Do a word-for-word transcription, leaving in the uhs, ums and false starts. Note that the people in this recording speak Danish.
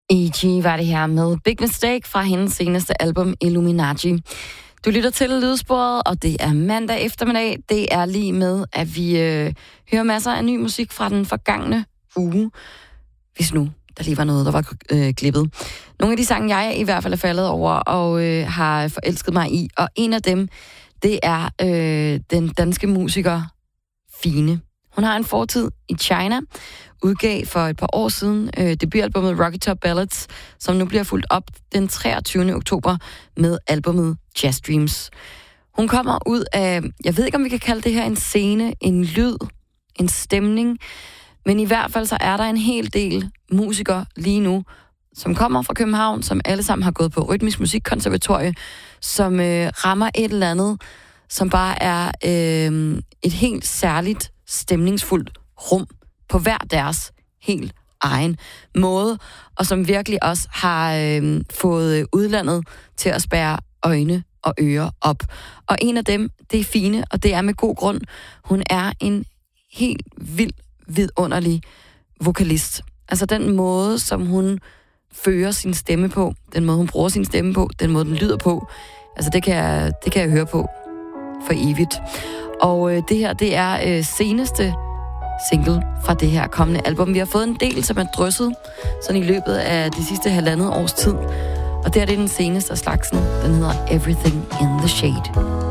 E G var det her med Big Mistake fra hendes seneste album Illuminati. Du lytter til Lydsporet, og det er mandag eftermiddag. Det er lige med, at vi øh, hører masser af ny musik fra den forgangne uge. Hvis nu der lige var noget, der var øh, klippet. Nogle af de sange, jeg i hvert fald er faldet over og øh, har forelsket mig i, og en af dem, det er øh, den danske musiker Fine. Hun har en fortid i China, udgav for et par år siden øh, debutalbummet Rocky Top Ballads, som nu bliver fulgt op den treogtyvende oktober med albumet Jazz Dreams. Hun kommer ud af, jeg ved ikke om vi kan kalde det her en scene, en lyd, en stemning, men i hvert fald så er der en hel del musikere lige nu, som kommer fra København, som alle sammen har gået på Rytmisk Musikkonservatorie, som øh, rammer et eller andet, som bare er øh, et helt særligt stemningsfuldt rum på hver deres helt egen måde, og som virkelig også har øh, fået udlandet til at spærre øjne og ører op. Og en af dem, det er Fine, og det er med god grund. Hun er en helt vild, vidunderlig vokalist. Altså den måde, som hun fører sin stemme på, den måde, hun bruger sin stemme på, den måde, den lyder på, altså det kan jeg, det kan jeg høre på for evigt. Og øh, det her, det er øh, seneste single fra det her kommende album. Vi har fået en del, som er drysset sådan i løbet af de sidste halvandet års tid. Og det er det den seneste af slagsen. Den hedder Everything in the Shade.